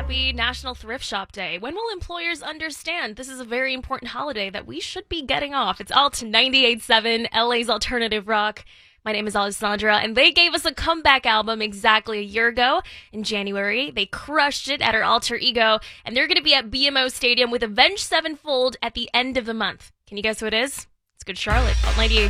happy National Thrift Shop Day. When will employers understand this is a very important holiday that we should be getting off? It's all to 98.7, LA's alternative rock. My name is Alessandra, and they gave us a comeback album exactly a year ago in January. They crushed it at our alter ego, and they're going to be at BMO Stadium with Avenged Sevenfold at the end of the month. Can you guess who it is? It's Good Charlotte, 98.